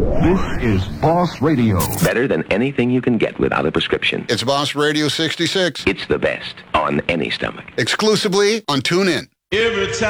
This is Boss Radio. Better than anything you can get without a prescription. It's Boss Radio 66. It's the best on any stomach. Exclusively on TuneIn. Every time